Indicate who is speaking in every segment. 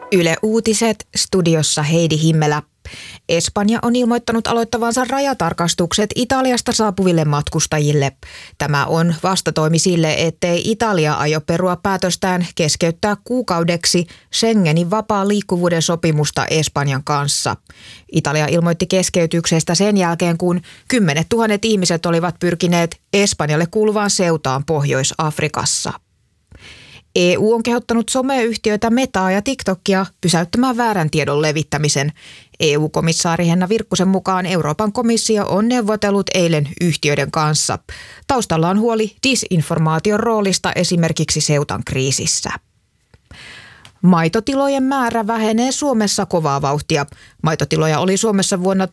Speaker 1: Yle Uutiset, studiossa Heidi Himmelä. Espanja on ilmoittanut aloittavansa rajatarkastukset Italiasta saapuville matkustajille. Tämä on vastatoimi sille, ettei Italia aio perua päätöstään keskeyttää kuukaudeksi Schengenin vapaa liikkuvuuden sopimusta Espanjan kanssa. Italia ilmoitti keskeytyksestä sen jälkeen, kun 10 000 ihmiset olivat pyrkineet Espanjalle kuuluvaan Ceutaan Pohjois-Afrikassa. EU on kehottanut someyhtiöitä Metaa ja TikTokia pysäyttämään väärän tiedon levittämisen. EU-komissaari Henna Virkkusen mukaan Euroopan komissio on neuvotellut eilen yhtiöiden kanssa. Taustalla on huoli disinformaation roolista esimerkiksi Ceutan kriisissä. Maitotilojen määrä vähenee Suomessa kovaa vauhtia. Maitotiloja oli Suomessa vuonna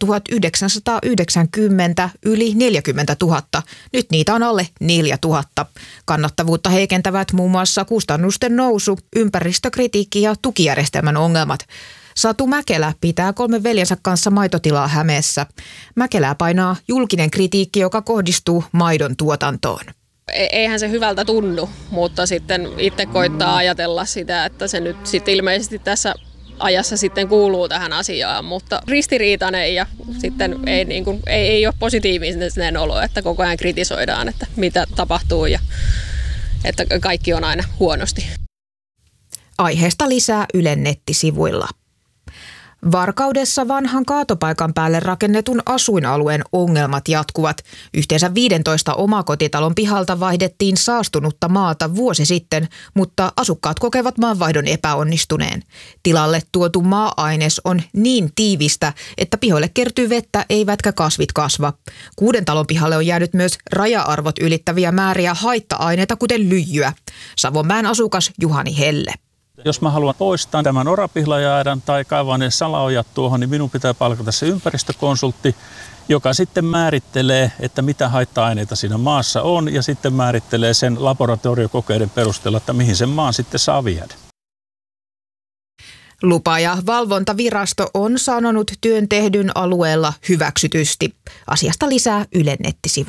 Speaker 1: 1990 yli 40 000. Nyt niitä on alle 4 000. Kannattavuutta heikentävät muun muassa kustannusten nousu, ympäristökritiikki ja tukijärjestelmän ongelmat. Satu Mäkelä pitää 3 veljensä kanssa maitotilaa Hämeessä. Mäkelää painaa julkinen kritiikki, joka kohdistuu maidon tuotantoon.
Speaker 2: Eihän se hyvältä tunnu, mutta sitten itse koittaa ajatella sitä, että se nyt sitten ilmeisesti tässä ajassa sitten kuuluu tähän asiaan, mutta ristiriitainen ja sitten ei ole positiivinen olo, että koko ajan kritisoidaan, että mitä tapahtuu ja että kaikki on aina huonosti.
Speaker 1: Aiheesta lisää Ylen nettisivuilla. Varkaudessa vanhan kaatopaikan päälle rakennetun asuinalueen ongelmat jatkuvat. Yhteensä 15 omakotitalon pihalta vaihdettiin saastunutta maata vuosi sitten, mutta asukkaat kokevat maanvaihdon epäonnistuneen. Tilalle tuotu maa-aines on niin tiivistä, että pihoille kertyy vettä, eivätkä kasvit kasva. 6 talon pihalle on jäänyt myös raja-arvot ylittäviä määriä haitta-aineita, kuten lyijyä. Savonmäen asukas Juhani Helle.
Speaker 3: Jos mä haluan poistaa tämän orapihlajäädän tai kaivaa ne salaojat tuohon, niin minun pitää palkata se ympäristökonsultti, joka sitten määrittelee, että mitä haitta-aineita siinä maassa on ja sitten määrittelee sen laboratoriokokeiden perusteella, että mihin sen maan sitten saa viedä.
Speaker 1: Lupa- ja valvontavirasto on sanonut työn tehdyn alueella hyväksytysti. Asiasta lisää Ylen nettisivuilla.